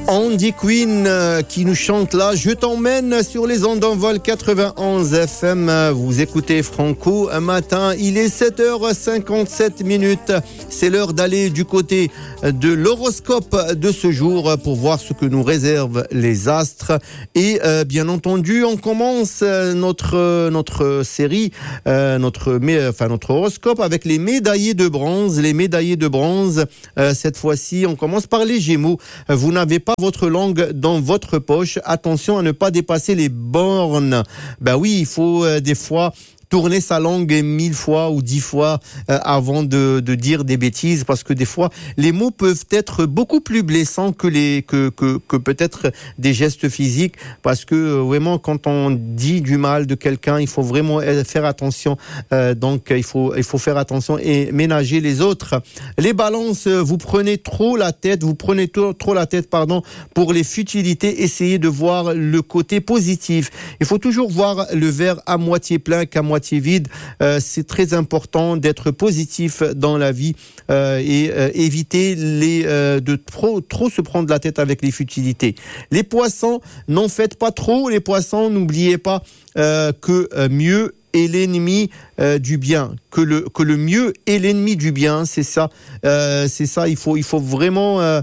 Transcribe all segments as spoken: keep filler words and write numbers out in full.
Andy Quinn euh, qui nous chante là, je t'emmène sur les ondes en vol quatre-vingt-onze F M. Vous écoutez Franco un matin, il est sept heures cinquante-sept minutes. C'est l'heure d'aller du côté de l'horoscope de ce jour pour voir ce que nous réservent les astres. Et euh, bien entendu, on commence notre notre série, euh, notre mais, enfin notre horoscope avec les médaillés de bronze. Les médaillés de bronze. Euh, cette fois-ci, on commence par les Gémeaux. Vous n'avez pas votre langue dans votre poche. Attention à ne pas dépasser les bornes. Ben oui, il faut euh, des fois tourner sa langue mille fois ou dix fois euh, avant de, de dire des bêtises, parce que des fois les mots peuvent être beaucoup plus blessants que les que que, que peut-être des gestes physiques, parce que euh, vraiment quand on dit du mal de quelqu'un, il faut vraiment faire attention. Euh, donc il faut il faut faire attention et ménager les autres. Les balances, vous prenez trop la tête, vous prenez trop, trop la tête pardon pour les futilités. Essayez de voir le côté positif. Il faut toujours voir le verre à moitié plein qu'à moitié vide. Euh, c'est très important d'être positif dans la vie euh, et euh, éviter les, euh, de trop, trop se prendre la tête avec les futilités. Les poissons, n'en faites pas trop. Les poissons, n'oubliez pas euh, que euh, mieux est l'ennemi euh, du bien, que le que le mieux est l'ennemi du bien. C'est ça, euh, c'est ça. Il faut il faut vraiment euh,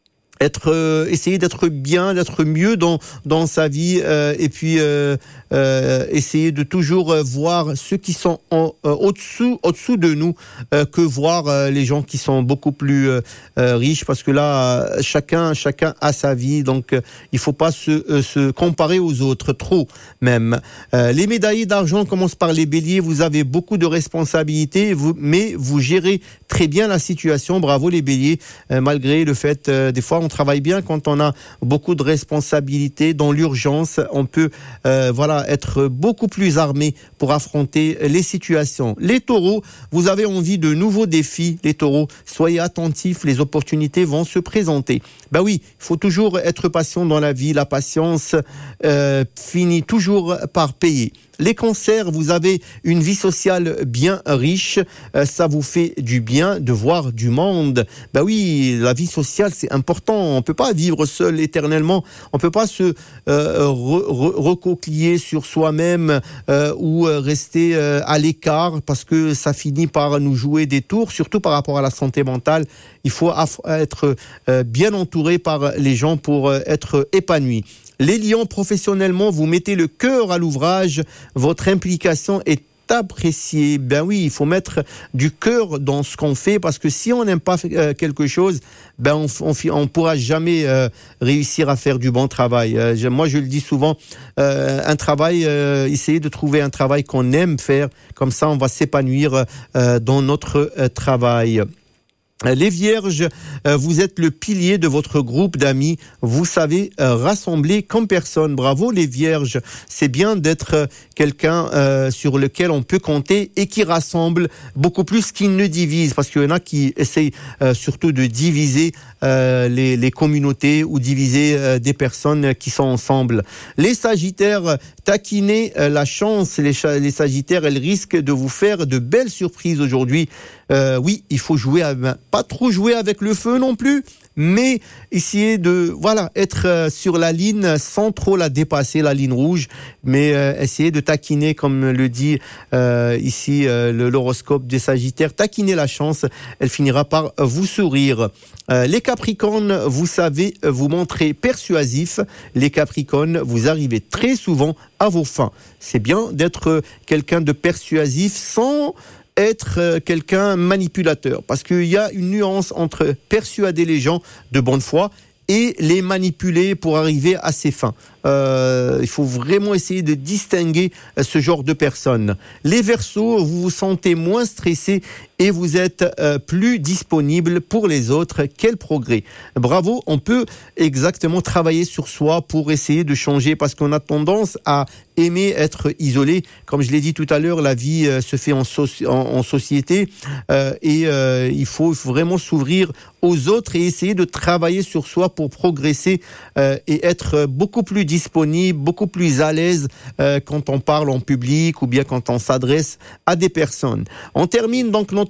être euh, essayer d'être bien, d'être mieux dans dans sa vie euh, et puis euh, euh, essayer de toujours voir ceux qui sont en, euh, au-dessous au-dessous de nous euh, que voir euh, les gens qui sont beaucoup plus euh, euh, riches, parce que là euh, chacun chacun a sa vie, donc euh, il faut pas se euh, se comparer aux autres trop même. Euh, les médaillés d'argent commencent par les béliers. Vous avez beaucoup de responsabilités, vous, mais vous gérez très bien la situation. Bravo les béliers, euh, malgré le fait euh, des fois on travaille bien quand on a beaucoup de responsabilités. Dans l'urgence, on peut euh, voilà être beaucoup plus armé pour affronter les situations. Les taureaux, vous avez envie de nouveaux défis. Les taureaux, soyez attentifs, les opportunités vont se présenter. Ben oui, il faut toujours être patient dans la vie. La patience euh, finit toujours par payer. Les cancers, vous avez une vie sociale bien riche, euh, ça vous fait du bien de voir du monde. Ben oui, la vie sociale, c'est important. On peut pas vivre seul éternellement. On peut pas se euh, re- re- recoquiller sur soi-même euh, ou rester euh, à l'écart, parce que ça finit par nous jouer des tours, surtout par rapport à la santé mentale. Il faut aff- être euh, bien entouré par les gens pour euh, être épanoui. Les lions, professionnellement, vous mettez le cœur à l'ouvrage. Votre implication est appréciée. Ben oui, il faut mettre du cœur dans ce qu'on fait, parce que si on n'aime pas euh, quelque chose, ben on on, on pourra jamais euh, réussir à faire du bon travail. Euh, je, moi, je le dis souvent, euh, un travail, euh, essayez de trouver un travail qu'on aime faire. Comme ça, on va s'épanouir euh, dans notre euh, travail. Les vierges, vous êtes le pilier de votre groupe d'amis. Vous savez rassembler comme personne. Bravo les vierges. C'est bien d'être quelqu'un euh, sur lequel on peut compter et qui rassemble beaucoup plus qu'il ne divise. Parce qu'il y en a qui essayent euh, surtout de diviser euh, les, les communautés ou diviser euh, des personnes qui sont ensemble. Les sagittaires, taquinez euh, la chance. Les, les sagittaires, elles risquent de vous faire de belles surprises aujourd'hui. Euh, oui, il faut jouer à, pas trop jouer avec le feu non plus, mais essayer de voilà être euh, sur la ligne sans trop la dépasser, la ligne rouge, mais euh, essayer de taquiner, comme le dit euh, ici euh, le, l'horoscope des Sagittaires, taquiner la chance, elle finira par vous sourire. Euh, les Capricornes, vous savez vous montrer persuasif. Les Capricornes, vous arrivez très souvent à vos fins. C'est bien d'être quelqu'un de persuasif sans être quelqu'un manipulateur, parce qu'il y a une nuance entre persuader les gens de bonne foi et les manipuler pour arriver à ses fins. Euh, il faut vraiment essayer de distinguer ce genre de personnes. Les Verseaux, vous vous sentez moins stressé et vous êtes euh, plus disponible pour les autres. Quel progrès! Bravo, on peut exactement travailler sur soi pour essayer de changer, parce qu'on a tendance à aimer être isolé. Comme je l'ai dit tout à l'heure, la vie euh, se fait en, soci- en, en société euh, et euh, il faut vraiment s'ouvrir aux autres et essayer de travailler sur soi pour progresser euh, et être beaucoup plus disponible, beaucoup plus à l'aise euh, quand on parle en public ou bien quand on s'adresse à des personnes. On termine donc notre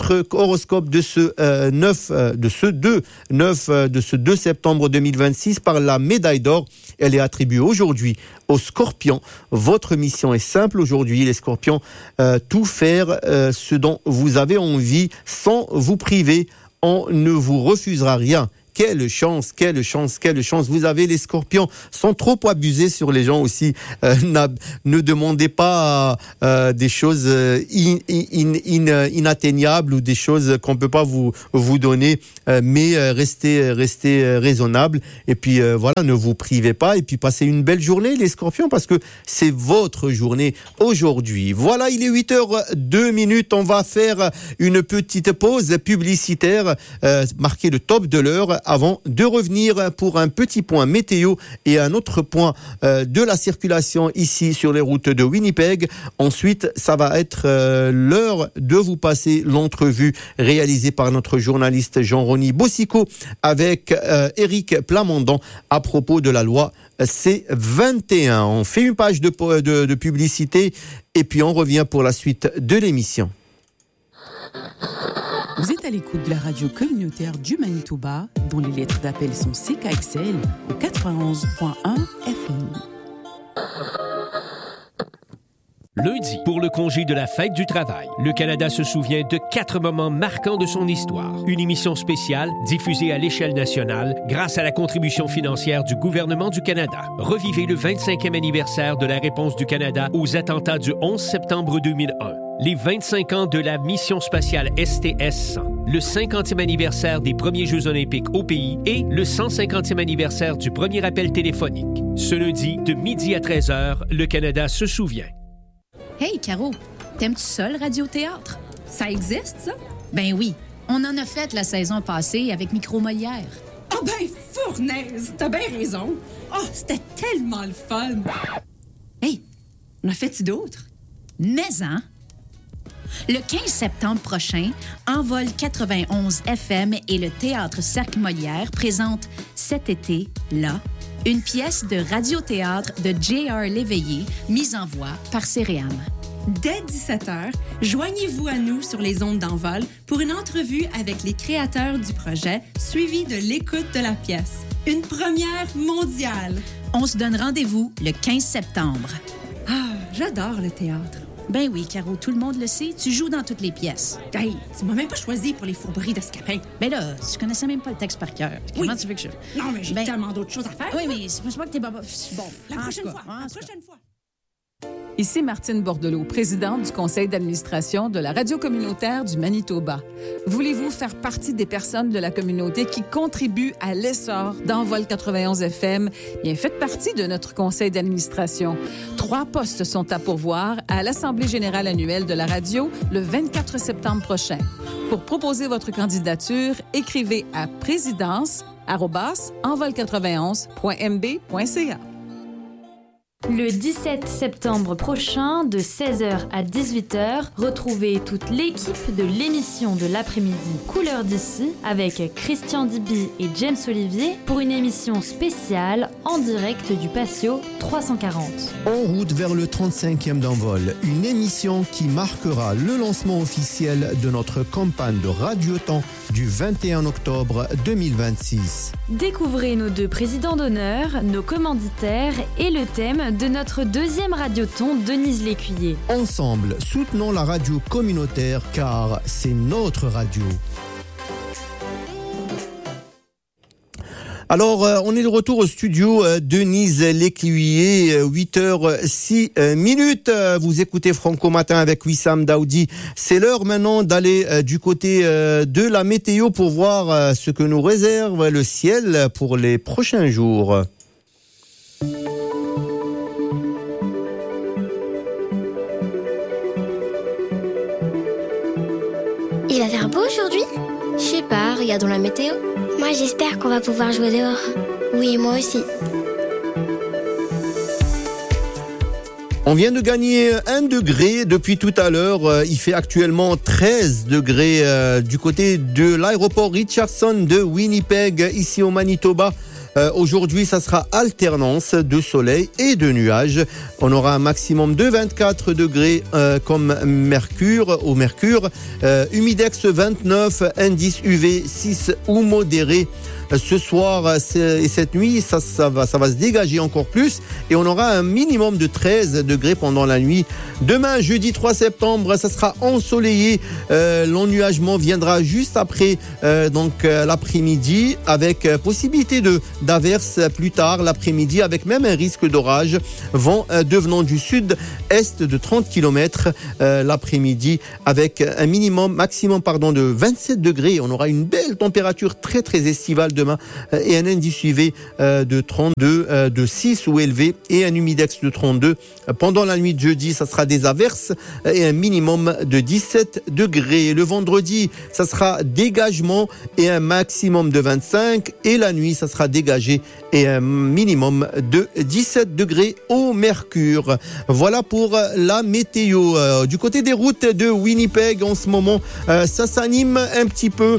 votre horoscope de ce euh, neuf, euh, de ce deux, neuf, euh, de ce deux septembre deux mille vingt-six par la médaille d'or. Elle est attribuée aujourd'hui aux Scorpions. Votre mission est simple aujourd'hui, les Scorpions, euh, tout faire euh, ce dont vous avez envie sans vous priver. On ne vous refusera rien. Quelle chance, quelle chance, quelle chance. Vous avez les Scorpions sans trop abuser sur les gens aussi. Euh, ne demandez pas euh, des choses in, in, in, inatteignables ou des choses qu'on peut pas vous vous donner, euh, mais euh, restez restez raisonnable. Et puis euh, voilà, ne vous privez pas. Et puis passez une belle journée, les Scorpions, parce que c'est votre journée aujourd'hui. Voilà, il est huit heures deux minutes. On va faire une petite pause publicitaire, euh, marquer le top de l'heure, avant de revenir pour un petit point météo et un autre point euh, de la circulation ici sur les routes de Winnipeg. Ensuite, ça va être euh, l'heure de vous passer l'entrevue réalisée par notre journaliste Jean-Rony Bossico avec euh, Éric Plamondon à propos de la loi C vingt et un. On fait une page de, de, de publicité et puis on revient pour la suite de l'émission. Vous êtes à l'écoute de la radio communautaire du Manitoba, dont les lettres d'appel sont C K X L au quatre-vingt-onze point un F M. Lundi, pour le congé de la fête du travail, le Canada se souvient de quatre moments marquants de son histoire. Une émission spéciale diffusée à l'échelle nationale grâce à la contribution financière du gouvernement du Canada. Revivez le vingt-cinquième anniversaire de la réponse du Canada aux attentats du onze septembre deux mille un. Les vingt-cinq ans de la mission spatiale S T S cent, le cinquantième anniversaire des premiers Jeux olympiques au pays et le cent cinquantième anniversaire du premier appel téléphonique. Ce lundi, de midi à treize heures, le Canada se souvient. Hey, Caro, t'aimes-tu ça, le radiothéâtre? Ça existe, ça? Ben oui, on en a fait la saison passée avec Micro Molière. Ah oh ben, fournaise, t'as bien raison. Oh, c'était tellement le fun. Hey, on a fait-tu d'autres? Mais, hein? Le quinze septembre prochain, Envol quatre-vingt-onze F M et le Théâtre Cercle Molière présentent cet été, là, une pièce de radiothéâtre de J R Léveillé, mise en voix par Céréam. Dès dix-sept heures, joignez-vous à nous sur les ondes d'Envol pour une entrevue avec les créateurs du projet, suivie de l'écoute de la pièce. Une première mondiale. On se donne rendez-vous le quinze septembre. Ah, j'adore le théâtre. Ben oui, Caro, tout le monde le sait, tu joues dans toutes les pièces. Hey, tu m'as même pas choisi pour les fourberies de Scapin. Ben là, tu connaissais même pas le texte par cœur. Comment oui. tu veux que je... Non, mais j'ai ben... tellement d'autres choses à faire. Oui, mais c'est pas que t'es pas... Bon, la prochaine fois, la prochaine fois. Ici Martine Bordelot, présidente du conseil d'administration de la radio communautaire du Manitoba. Voulez-vous faire partie des personnes de la communauté qui contribuent à l'essor d'Envol quatre-vingt-onze F M? Bien, faites partie de notre conseil d'administration. Trois postes sont à pourvoir à l'Assemblée générale annuelle de la radio le vingt-quatre septembre prochain. Pour proposer votre candidature, écrivez à présidence arobase envol quatre-vingt-onze point m b point c a. Le dix-sept septembre prochain, de seize heures à dix-huit heures, retrouvez toute l'équipe de l'émission de l'après-midi Couleur d'ici avec Christian Diby et James Olivier pour une émission spéciale en direct du patio trois cent quarante. En route vers le trente-cinquième d'Envol, une émission qui marquera le lancement officiel de notre campagne de Radioton du vingt et un octobre deux mille vingt-six. Découvrez nos deux présidents d'honneur, nos commanditaires et le thème de notre deuxième radioton Denise Lécuyer. Ensemble, soutenons la radio communautaire car c'est notre radio. Alors, euh, on est de retour au studio, euh, Denise Lécuyer, euh, huit heures six minutes. Euh, vous écoutez Franco Matin avec Wissam Daoudi. C'est l'heure maintenant d'aller euh, du côté euh, de la météo pour voir euh, ce que nous réserve le ciel pour les prochains jours. Il va faire beau aujourd'hui? Je sais pas, regardons la météo. Moi, j'espère qu'on va pouvoir jouer dehors. Oui, moi aussi. On vient de gagner un degré depuis tout à l'heure. Il fait actuellement treize degrés euh, du côté de l'aéroport Richardson de Winnipeg, ici au Manitoba. Euh, aujourd'hui, ça sera alternance de soleil et de nuages. On aura un maximum de vingt-quatre degrés euh, comme mercure au mercure. Euh, humidex vingt-neuf, indice U V six ou modéré. Ce soir et cette nuit, ça, ça, va, ça va se dégager encore plus et on aura un minimum de treize degrés pendant la nuit. Demain, jeudi trois septembre, ça sera ensoleillé. Euh, l'ennuagement viendra juste après euh, donc euh, l'après-midi avec euh, possibilité de d'averses plus tard l'après-midi avec même un risque d'orage. Vent euh, devenant du sud-est de trente kilomètres euh, l'après-midi avec un minimum, maximum pardon, de vingt-sept degrés. On aura une belle température très très estivale demain et un indice U V de trente-deux, de six ou élevé et un humidex de trente-deux. Pendant la nuit de jeudi, ça sera des averses et un minimum de dix-sept degrés. Le vendredi, ça sera dégagement et un maximum de vingt-cinq et la nuit, ça sera dégagé et un minimum de dix-sept degrés au mercure. Voilà pour la météo. Du côté des routes de Winnipeg en ce moment, ça s'anime un petit peu.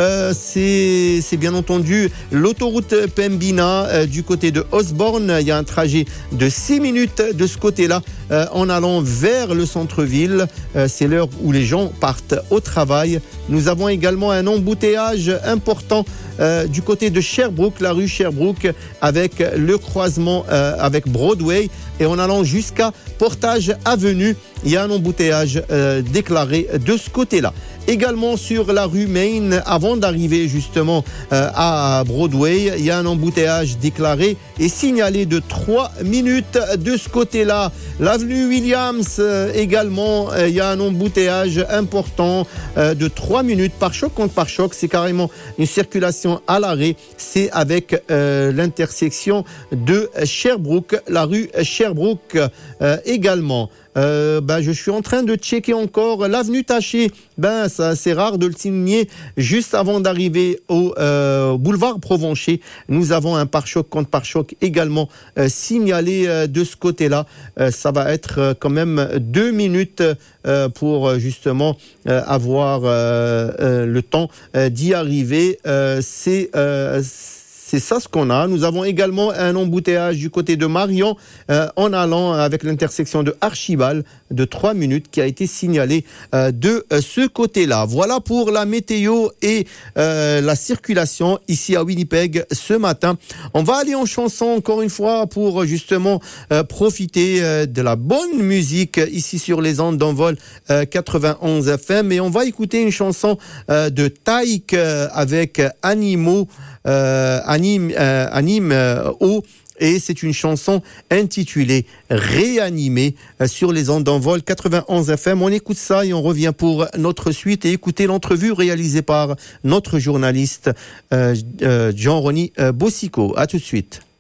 C'est, c'est bien entendu l'autoroute Pembina euh, du côté de Osborne. Il y a un trajet de six minutes de ce côté-là euh, en allant vers le centre-ville. Euh, c'est l'heure où les gens partent au travail. Nous avons également un embouteillage important euh, du côté de Sherbrooke, la rue Sherbrooke, avec le croisement euh, avec Broadway et en allant jusqu'à Portage Avenue. Il y a un embouteillage euh, déclaré de ce côté-là. Également sur la rue Main, avant d'arriver justement euh, à Broadway, il y a un embouteillage déclaré et signalé de trois minutes de ce côté-là. L'avenue Williams euh, également, euh, il y a un embouteillage important euh, de trois minutes par choc contre par choc. C'est carrément une circulation à l'arrêt. C'est avec euh, l'intersection de Sherbrooke, la rue Sherbrooke euh, également. Euh, ben, je suis en train de checker encore l'avenue Taché. Ben, ça, c'est rare de le signer. Juste avant d'arriver au euh, boulevard Provencher, nous avons un pare-choc contre pare-choc également euh, signalé euh, de ce côté-là. Euh, ça va être euh, quand même deux minutes euh, pour euh, justement euh, avoir euh, euh, le temps euh, d'y arriver. Euh, c'est euh, C'est ça ce qu'on a. Nous avons également un embouteillage du côté de Marion euh, en allant avec l'intersection de Archibald de trois minutes qui a été signalé euh, de euh, ce côté-là. Voilà pour la météo et euh, la circulation ici à Winnipeg ce matin. On va aller en chanson encore une fois pour justement euh, profiter euh, de la bonne musique ici sur les ondes d'Envol euh, quatre-vingt-onze F M et on va écouter une chanson euh, de Taïk euh, avec Animaux. Euh, anime, euh, anime euh, haut et c'est une chanson intitulée Réanimé euh, sur les ondes d'Envol quatre-vingt-onze F M. On écoute ça et on revient pour notre suite et écouter l'entrevue réalisée par notre journaliste euh, euh, Jean-Rony euh, Bossico. À tout de suite.